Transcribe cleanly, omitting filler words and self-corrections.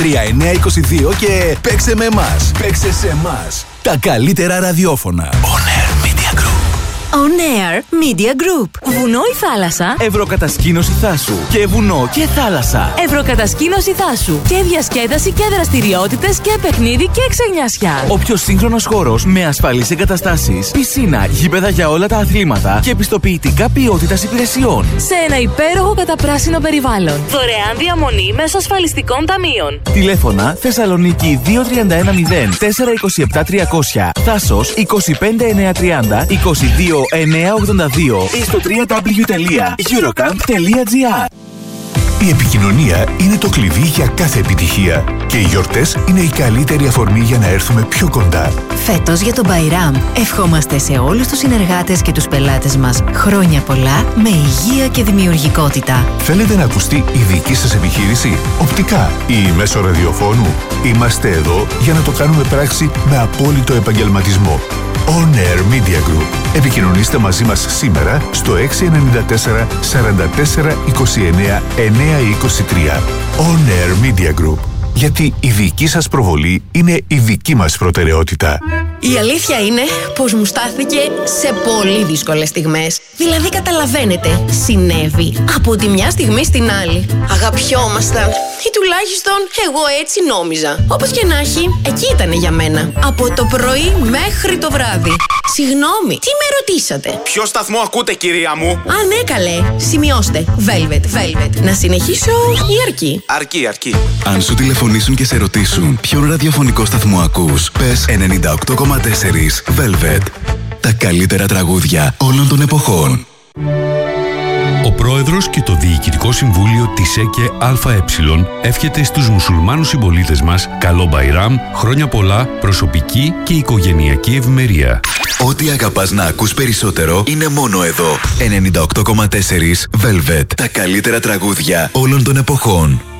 3922 και παίξε με εμάς. Παίξε σε εμάς. Τα καλύτερα ραδιόφωνα. On Air Media Group. On Air Media Group. Βουνό ή θάλασσα? Ευρωκατασκήνωση Θάσου. Και βουνό και θάλασσα. Ευρωκατασκήνωση Θάσου. Και διασκέδαση και δραστηριότητες και παιχνίδι και ξενιασιά. Ο πιο σύγχρονος χώρος με ασφαλείς εγκαταστάσεις, πισίνα, γήπεδα για όλα τα αθλήματα και πιστοποιητικά ποιότητας υπηρεσιών. Σε ένα υπέροχο καταπράσινο περιβάλλον. Δωρεάν διαμονή μέσω ασφαλιστικών ταμείων. Τηλέφωνα Θεσσαλονίκη 2310 427 300. Θάσος 25930 22 982 ή στο www.eurocamp.gr. Η επικοινωνία είναι το κλειδί για κάθε επιτυχία και οι γιορτές είναι η καλύτερη αφορμή για να έρθουμε πιο κοντά. Φέτος για τον Μπαϊράμ ευχόμαστε σε όλους τους συνεργάτες και τους πελάτες μας χρόνια πολλά με υγεία και δημιουργικότητα. Θέλετε να ακουστεί η δική σας επιχείρηση οπτικά ή μέσω ραδιοφώνου? Είμαστε εδώ για να το κάνουμε πράξη με απόλυτο επαγγελματισμό. On Air Media Group. Επικοινωνήστε μαζί μας σήμερα στο 694 44 29 923. On Air Media Group. Γιατί η δική σας προβολή είναι η δική μας προτεραιότητα. Η αλήθεια είναι πως μου στάθηκε σε πολύ δύσκολες στιγμές. Δηλαδή καταλαβαίνετε, συνέβη από τη μια στιγμή στην άλλη. Αγαπιόμασταν, ή τουλάχιστον εγώ έτσι νόμιζα. Όπως και να έχει, εκεί ήτανε για μένα. Από το πρωί μέχρι το βράδυ. Συγγνώμη, τι με ρωτήσατε? Ποιο σταθμό ακούτε, κυρία μου? Α, ναι, καλέ. Σημειώστε. Velvet. Να συνεχίσω ή αρκεί? Αρκεί. Αν σου τηλεφωνήσουν και σε ρωτήσουν ποιον ραδιοφωνικό σταθμό ακούς, πες 98,4 Velvet. Τα καλύτερα τραγούδια όλων των εποχών. Ο πρόεδρος και το Διοικητικό Συμβούλιο της ΕΚΕ ΑΕ εύχεται στους μουσουλμάνους συμπολίτες μας καλό Μπαϊράμ, χρόνια πολλά, προσωπική και οικογενειακή ευημερία. Ό,τι αγαπάς να ακούς περισσότερο είναι μόνο εδώ. 98,4 Velvet. Τα καλύτερα τραγούδια όλων των εποχών.